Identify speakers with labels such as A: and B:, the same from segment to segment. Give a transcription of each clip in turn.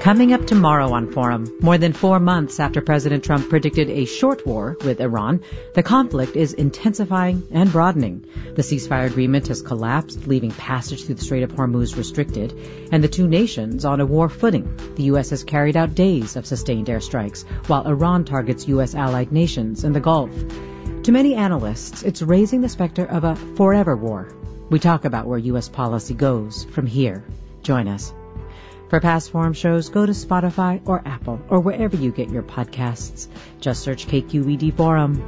A: Coming up tomorrow on Forum, more than 4 months after President Trump predicted a short war with Iran, the conflict is intensifying and broadening. The ceasefire agreement has collapsed, leaving passage through the Strait of Hormuz restricted, and the two nations on a war footing. The U.S. has carried out days of sustained airstrikes, while Iran targets U.S. allied nations in the Gulf. To many analysts, it's raising the specter of a forever war. We talk about where U.S. policy goes from here. Join us. For past Forum shows, go to Spotify or Apple or wherever you get your podcasts. Just search KQED Forum.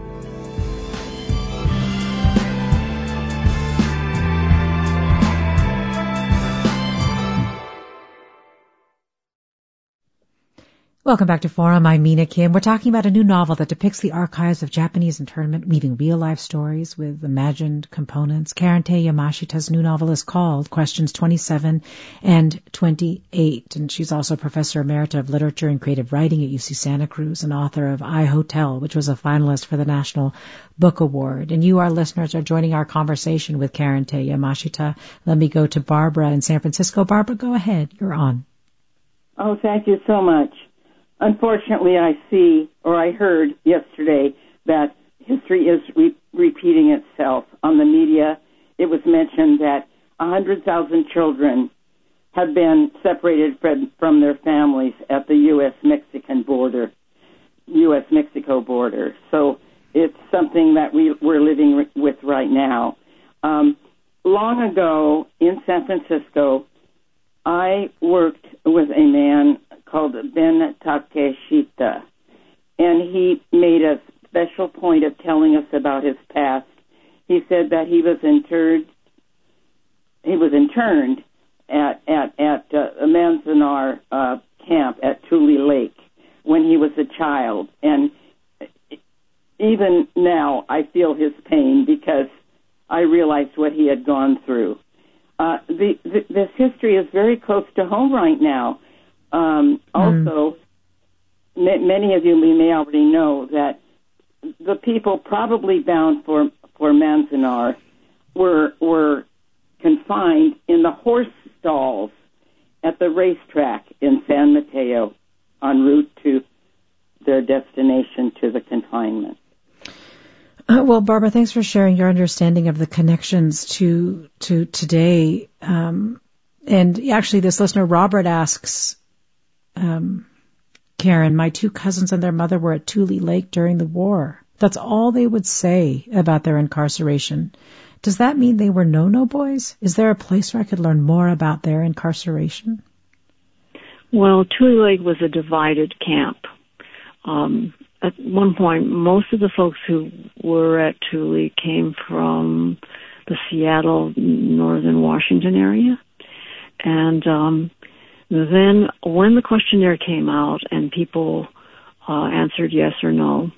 A: Welcome back to Forum. I'm Mina Kim. We're talking about a new novel that depicts the archives of Japanese internment, weaving real-life stories with imagined components. Karen Tei Yamashita's new novel is called Questions 27 and 28, and she's also Professor Emerita of Literature and Creative Writing at UC Santa Cruz and author of I, Hotel, which was a finalist for the National Book Award. And you, our listeners, are joining our conversation with Karen Tei Yamashita. Let me go to Barbara in San Francisco. Barbara, go ahead. You're on.
B: Oh, thank you so much. Unfortunately, I heard yesterday that history is repeating itself. On the media, it was mentioned that 100,000 children have been separated from their families at the U.S.-Mexico border. So it's something that we're living with right now. Long ago in San Francisco, I worked with a man called Ben Takeshita, and he made a special point of telling us about his past. He said that he was interned at a Manzanar camp at Tule Lake when he was a child, and even now I feel his pain because I realized what he had gone through. This history is very close to home right now. Also, many of you may already know that the people probably bound for Manzanar were confined in the horse stalls at the racetrack in San Mateo en route to their destination to the confinement.
A: Well, Barbara, thanks for sharing your understanding of the connections to today. And actually, this listener, Robert, asks, Karen, my two cousins and their mother were at Tule Lake during the war. That's all they would say about their incarceration. Does that mean they were no-no boys? Is there a place where I could learn more about their incarceration?
C: Well, Tule Lake was a divided camp. At one point, most of the folks who were at Tule came from the Seattle, northern Washington area. And then when the questionnaire came out and people answered yes or no,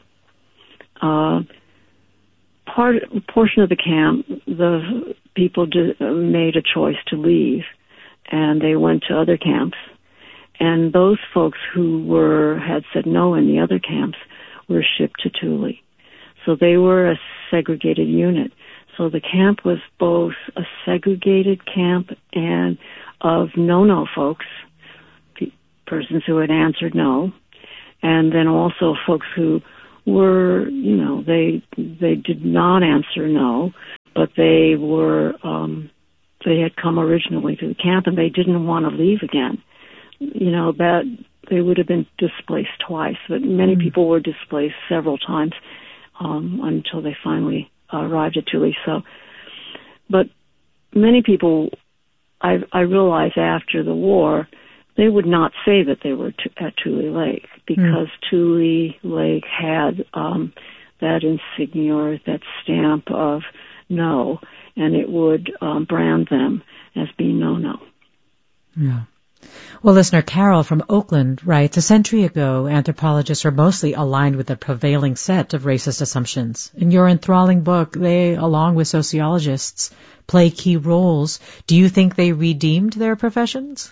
C: portion of the camp, the people made a choice to leave, and they went to other camps. And those folks who had said no in the other camps were shipped to Tule. So they were a segregated unit. So the camp was both a segregated camp and of no-no folks, persons who had answered no, and then also folks who were, they did not answer no, but they had come originally to the camp and they didn't want to leave again. That they would have been displaced twice, but many people were displaced several times until they finally arrived at Tule. So, but many people, I realized after the war, they would not say that they were at Tule Lake because Tule Lake had that insignia or that stamp of no, and it would brand them as being no-no.
A: Yeah. Well, listener Carol from Oakland writes, a century ago, anthropologists were mostly aligned with the prevailing set of racist assumptions. In your enthralling book, they, along with sociologists, play key roles. Do you think they redeemed their professions?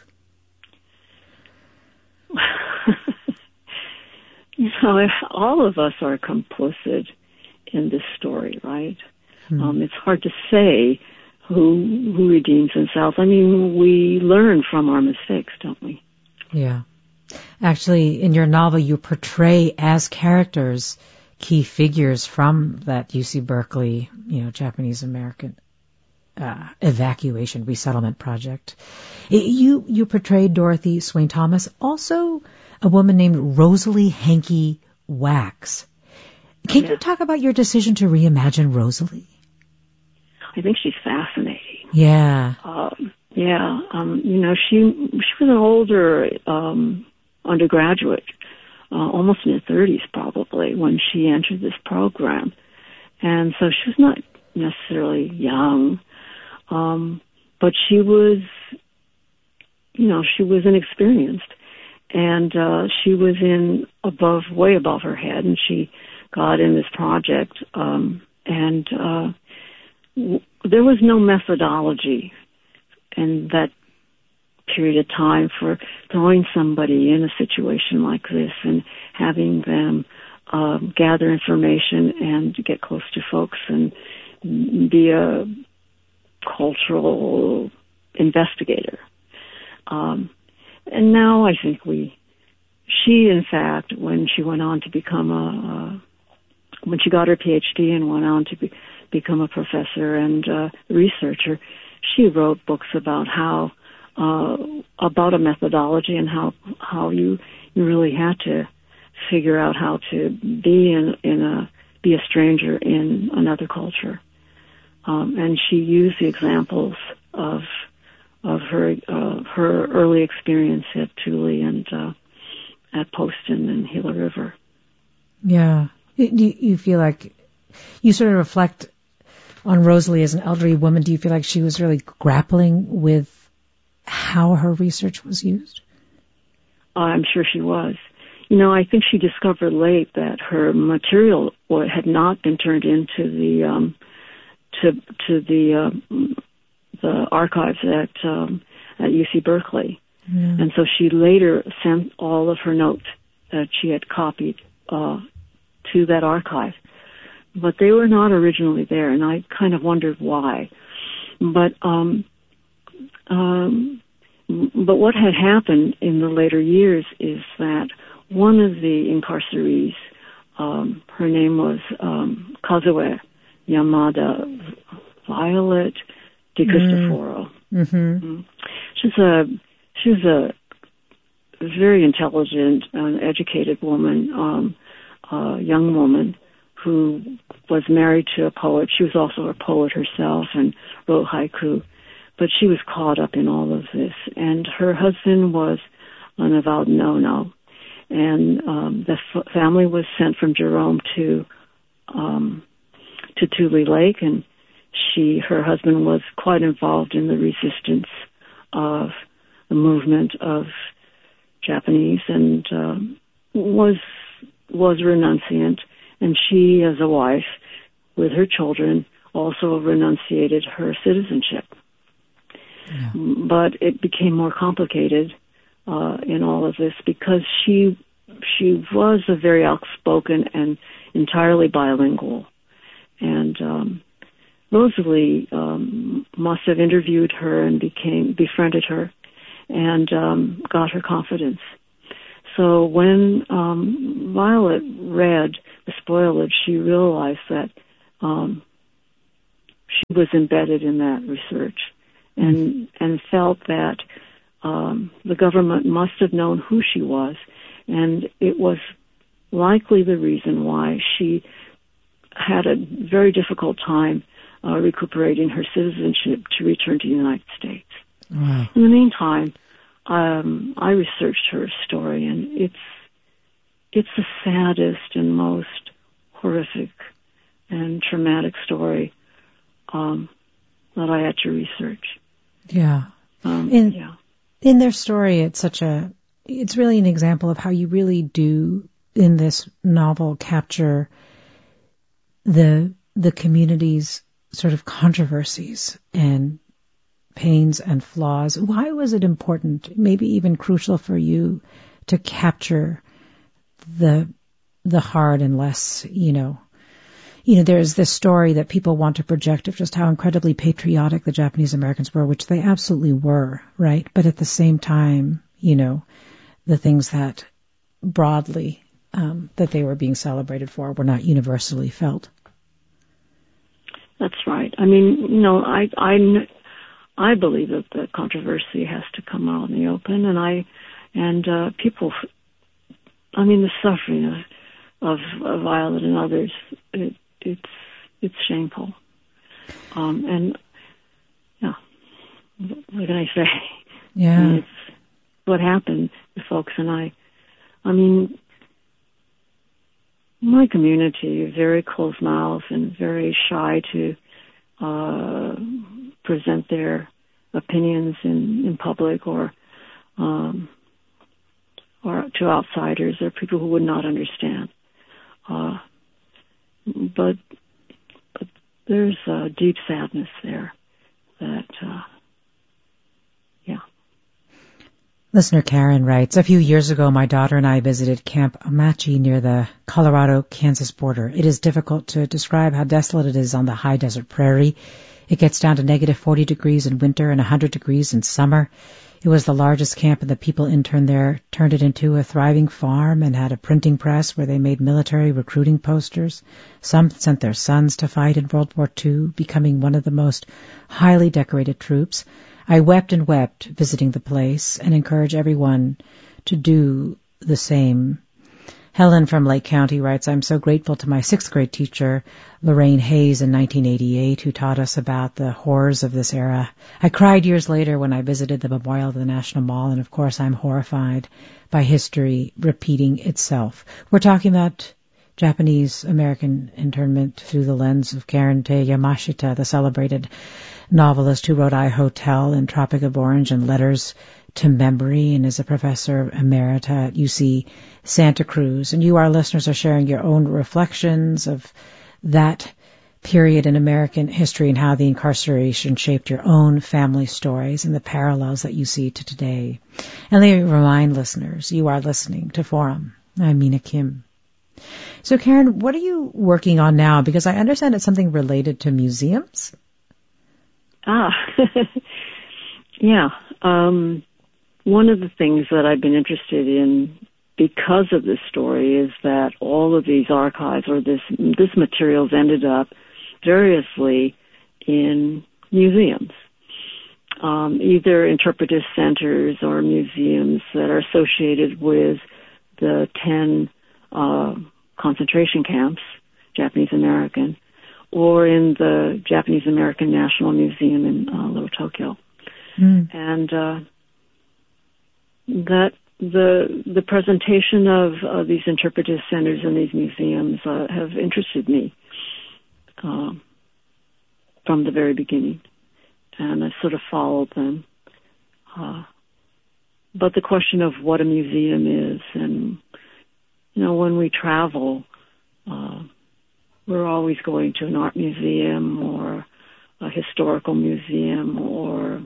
C: All of us are complicit in this story, right? It's hard to say who redeems themselves. I mean, we learn from our mistakes, don't we?
A: Yeah. Actually, in your novel, you portray as characters key figures from that UC Berkeley, Japanese American evacuation resettlement project. You portrayed Dorothy Swain Thomas, also a woman named Rosalie Hankey Wax. Can you talk about your decision to reimagine Rosalie?
C: I think she's fascinating.
A: Yeah.
C: She was an older undergraduate, almost in her 30s probably, when she entered this program. And so she was not necessarily young, but she was, she was inexperienced. And she was way above her head, and she got in this project, and there was no methodology in that period of time for throwing somebody in a situation like this and having them gather information and get close to folks and be a cultural investigator. And now I think she in fact, when she went on to become when she got her PhD and went on to become a professor and researcher, she wrote books about about a methodology and how you really had to figure out how to be be a stranger in another culture. And she used the examples of her early experience at Thule and at Poston and Gila River.
A: Yeah. Do you feel like you sort of reflect on Rosalie as an elderly woman? Do you feel like she was really grappling with how her research was used?
C: I'm sure she was. I think she discovered late that her material had not been turned into the the archives at UC Berkeley, and so she later sent all of her notes that she had copied to that archive, but they were not originally there, and I kind of wondered why. But what had happened in the later years is that one of the incarcerees, her name was Kazue Yamada Violet DiCristoforo. Mm-hmm. She was a very intelligent and educated woman, young woman who was married to a poet. She was also a poet herself and wrote haiku, but she was caught up in all of this. And her husband was an avowed no-no. And the family was sent from Jerome to Tule Lake, and her husband was quite involved in the resistance of the movement of Japanese and was renunciant. And she, as a wife, with her children, also renunciated her citizenship. Yeah. But it became more complicated in all of this because she was a very outspoken and entirely bilingual. And Rosalie must have interviewed her and befriended her and got her confidence. So when Violet read The Spoilage, she realized that she was embedded in that research and felt that the government must have known who she was, and it was likely the reason why she had a very difficult time recuperating her citizenship to return to the United States. Wow. In the meantime, I researched her story, and it's the saddest and most horrific and traumatic story that I had to research.
A: Yeah. In their story, it's really an example of how you really do, in this novel, capture the community's sort of controversies and pains and flaws. Why was it important, maybe even crucial for you, to capture the hard and less, there's this story that people want to project of just how incredibly patriotic the Japanese Americans were, which they absolutely were, right? But at the same time, the things that broadly that they were being celebrated for were not universally felt.
C: That's right. I mean, I believe that the controversy has to come out in the open, and people. I mean, the suffering of Violet and others, it's shameful. And yeah, what can I say?
A: Yeah,
C: I mean, it's what happened to folks, and I mean, my community is very close-mouthed and very shy to present their opinions in public or to outsiders or people who would not understand. But there's a deep sadness there that, yeah.
A: Listener Karen writes, a few years ago, my daughter and I visited Camp Amache near the Colorado-Kansas border. It is difficult to describe how desolate it is on the high desert prairie. It gets down to negative 40 degrees in winter and 100 degrees in summer. It was the largest camp, and the people interned there turned it into a thriving farm and had a printing press where they made military recruiting posters. Some sent their sons to fight in World War II, becoming one of the most highly decorated troops. I wept and wept visiting the place and encourage everyone to do the same. Helen from Lake County writes, I'm so grateful to my 6th grade teacher, Lorraine Hayes, in 1988, who taught us about the horrors of this era. I cried years later when I visited the memorial of the National Mall, and of course I'm horrified by history repeating itself. We're talking about Japanese-American internment through the lens of Karen Te Yamashita, the celebrated novelist who wrote I Hotel and Tropic of Orange and Letters to Memory, and is a professor emerita at UC Santa Cruz. And you, our listeners, are sharing your own reflections of that period in American history and how the incarceration shaped your own family stories and the parallels that you see to today. And let me remind listeners, you are listening to Forum. I'm Mina Kim. So, Karen, what are you working on now? Because I understand it's something related to museums.
C: Yeah. One of the things that I've been interested in because of this story is that all of these archives or this materials ended up variously in museums, either interpretive centers or museums that are associated with the 10 concentration camps, Japanese American, or in the Japanese American National Museum in Little Tokyo. And that the presentation of these interpretive centers and these museums have interested me from the very beginning, and I sort of followed them. But the question of what a museum is, and when we travel, we're always going to an art museum or a historical museum or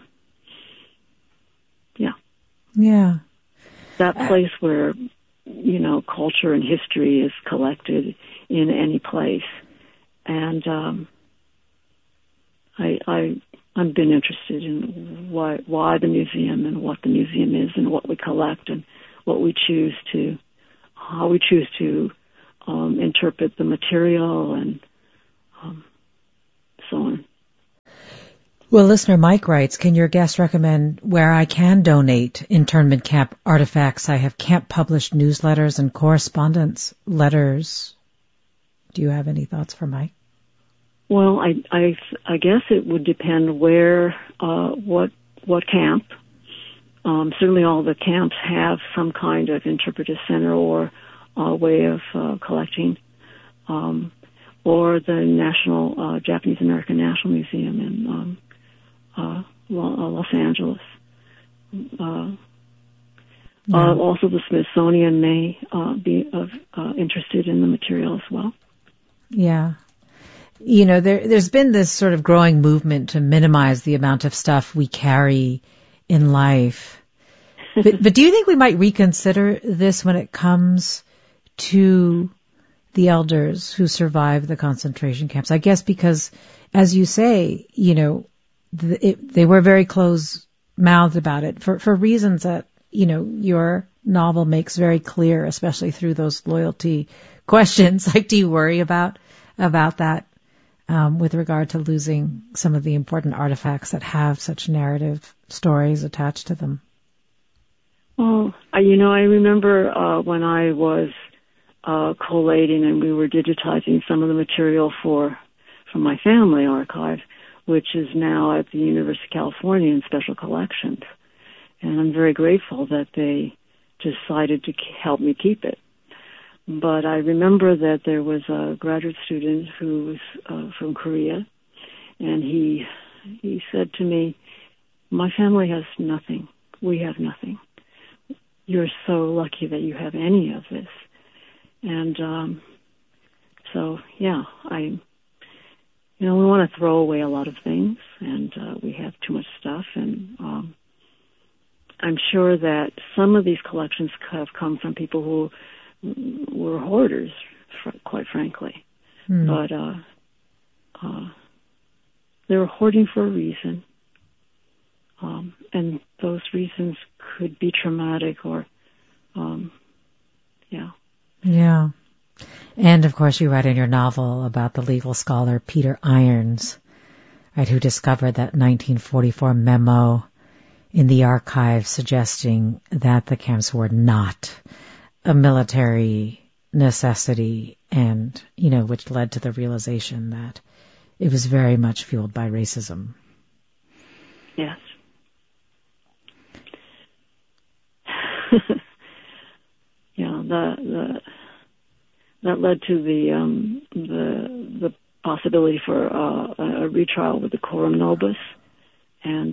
C: that place where, culture and history is collected in any place. And I've been interested in why the museum and what the museum is and what we collect and how we choose to interpret the material and so on.
A: Well, listener Mike writes, can your guest recommend where I can donate internment camp artifacts? I have camp-published newsletters and correspondence letters. Do you have any thoughts for Mike?
C: Well, I guess it would depend where, what camp. Certainly all the camps have some kind of interpretive center or way of collecting, or the National Japanese American National Museum in Los Angeles. Also, the Smithsonian may be interested in the material as well. Yeah.
A: There's been this sort of growing movement to minimize the amount of stuff we carry in life. But do you think we might reconsider this when it comes to the elders who survived the concentration camps? I guess because, as you say, they were very close-mouthed about it for reasons that, your novel makes very clear, especially through those loyalty questions. Like, do you worry about that with regard to losing some of the important artifacts that have such narrative stories attached to them?
C: Well, I remember when I was collating and we were digitizing some of the material from my family archive, which is now at the University of California in special collections. And I'm very grateful that they decided to help me keep it. But I remember that there was a graduate student who was from Korea, and he said to me, "My family has nothing. We have nothing. You're so lucky that you have any of this." And we want to throw away a lot of things, and we have too much stuff, and I'm sure that some of these collections have come from people who were hoarders, quite frankly. But they were hoarding for a reason, and those reasons could be traumatic or,
A: Yeah. And, of course, you write in your novel about the legal scholar Peter Irons, right, who discovered that 1944 memo in the archive suggesting that the camps were not a military necessity, and, which led to the realization that it was very much fueled by racism.
C: Yes. That led to the possibility for a retrial with the Coram Nobis, and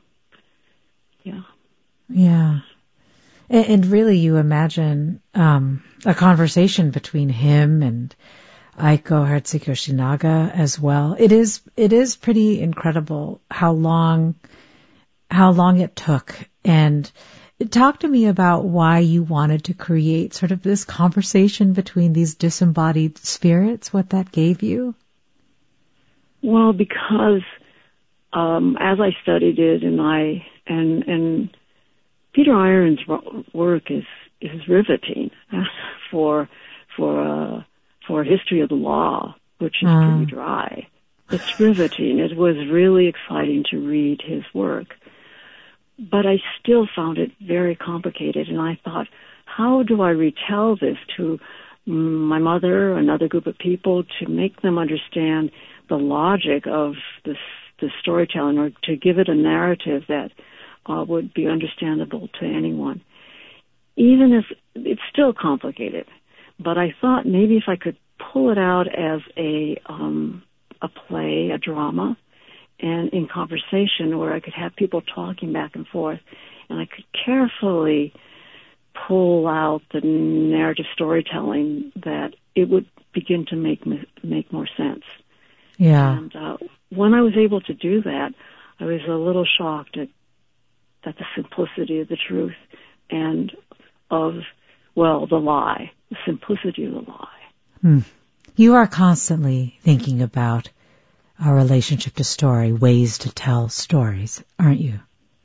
A: Yeah. And really, you imagine a conversation between him and Aiko Hatsuki-Yoshinaga as well. It is pretty incredible how long it took. And talk to me about why you wanted to create sort of this conversation between these disembodied spirits, what that gave you.
C: Well, because as I studied it, and Peter Irons' work is riveting for a history of the law, which is pretty dry. It's riveting. It was really exciting to read his work. But I still found it very complicated, and I thought, how do I retell this to my mother, another group of people, to make them understand the logic of the storytelling, or to give it a narrative that would be understandable to anyone. Even if it's still complicated, but I thought maybe if I could pull it out as a play, a drama, and in conversation where I could have people talking back and forth, and I could carefully pull out the narrative storytelling, that it would begin to make more sense.
A: Yeah.
C: And when I was able to do that, I was a little shocked at the simplicity of the truth and of, the lie, the simplicity of the lie.
A: You are constantly thinking about our relationship to story, ways to tell stories, aren't you?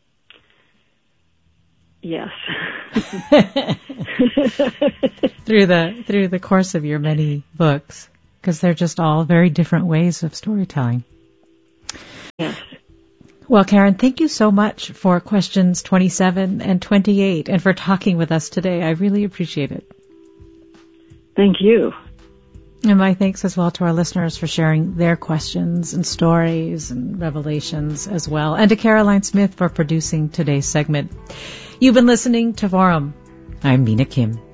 C: Yes.
A: Through the course of your many books, because they're just all very different ways of storytelling.
C: Yes.
A: Well, Karen, thank you so much for questions 27 and 28 and for talking with us today. I really appreciate it.
C: Thank you.
A: And my thanks as well to our listeners for sharing their questions and stories and revelations as well. And to Caroline Smith for producing today's segment. You've been listening to Forum. I'm Mina Kim.